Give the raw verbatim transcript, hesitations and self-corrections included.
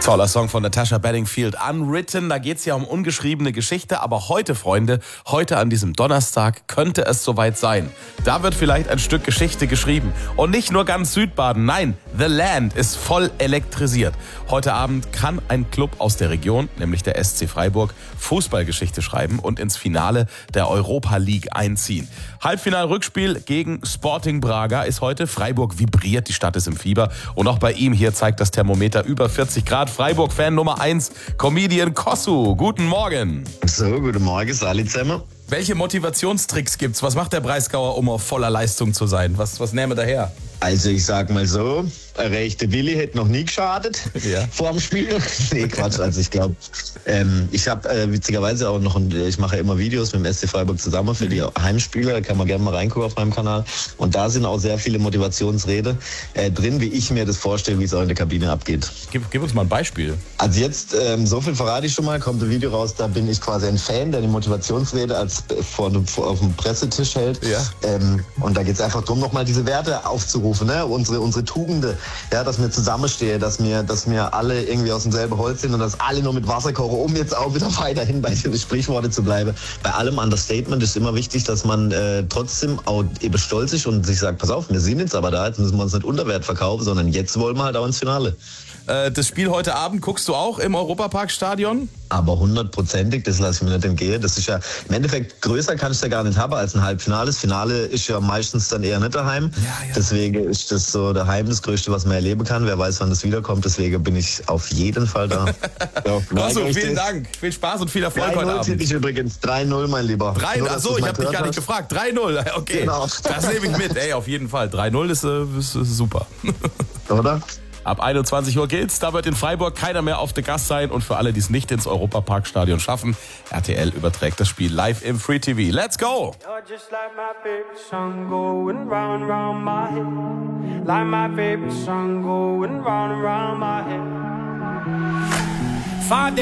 Toller Song von Natasha Bedingfield, Unwritten. Da geht es ja um ungeschriebene Geschichte. Aber heute, Freunde, heute an diesem Donnerstag könnte es soweit sein. Da wird vielleicht ein Stück Geschichte geschrieben. Und nicht nur ganz Südbaden, nein, The Land ist voll elektrisiert. Heute Abend kann ein Club aus der Region, nämlich der S C Freiburg, Fußballgeschichte schreiben und ins Finale der Europa League einziehen. Halbfinal-Rückspiel gegen Sporting Braga ist heute. Freiburg vibriert, die Stadt ist im Fieber. Und auch bei ihm hier zeigt das Thermometer über vierzig Grad. Freiburg-Fan Nummer eins, Comedian Kossu. Guten Morgen. So, guten Morgen, Sali zusammen. Welche Motivationstricks gibt's? Was macht der Breisgauer, um auf voller Leistung zu sein? Was, was nähme daher? Also ich sag mal so, ein rechter Willi hätte noch nie geschadet Ja. vor dem Spiel. Nee, Quatsch, also ich glaube, ähm, ich habe äh, witzigerweise auch noch, ich mache ja immer Videos mit dem S C Freiburg zusammen für die Heimspiele, da kann man gerne mal reingucken auf meinem Kanal. Und da sind auch sehr viele Motivationsrede äh, drin, wie ich mir das vorstelle, wie es auch in der Kabine abgeht. Gib, gib uns mal ein Beispiel. Also jetzt, ähm, so viel verrate ich schon mal, kommt ein Video raus, da bin ich quasi ein Fan, der die Motivationsrede als äh, vor, vor, auf dem Pressetisch hält. Ja. Ähm, und da geht es einfach darum, nochmal diese Werte aufzurufen. Ne? Unsere, unsere Tugende, ja, dass wir zusammenstehen, dass wir, dass wir alle irgendwie aus demselben Holz sind und dass alle nur mit Wasser kochen, um jetzt auch wieder weiterhin bei den Sprichworten zu bleiben. Bei allem Understatement ist immer wichtig, dass man äh, trotzdem auch eben stolz ist und sich sagt, pass auf, wir sind jetzt aber da, jetzt müssen wir uns nicht unter Wert verkaufen, sondern jetzt wollen wir halt auch ins Finale. Äh, das Spiel heute Abend guckst du auch im Europapark-Stadion? Aber hundertprozentig, das lasse ich mir nicht entgehen. Das ist ja, im Endeffekt, größer kann ich ja gar nicht haben als ein Halbfinale. Das Finale ist ja meistens dann eher nicht daheim. Ja, ja. Deswegen ist das so daheim das Größte, was man erleben kann. Wer weiß, wann das wiederkommt. Deswegen bin ich auf jeden Fall da. Ja, Kossu, vielen Dank. Viel Spaß und viel Erfolg heute drei null Abend. tippe ich übrigens. drei null, mein Lieber. drei null, Nur, dass achso, du's ich mal habe dich gehört gar nicht hast. gefragt. drei null, okay. Genau. Das nehme ich mit. Ey, auf jeden Fall. drei null ist, äh, ist, ist super. Oder? Ab einundzwanzig Uhr gilt's. Da wird in Freiburg keiner mehr auf der Gast sein. Und für alle, die es nicht ins Europapark-Stadion schaffen, R T L überträgt das Spiel live im Free T V. Let's go! You're just like my favorite song going round and round my head. Like my favorite song going round and round my head. Five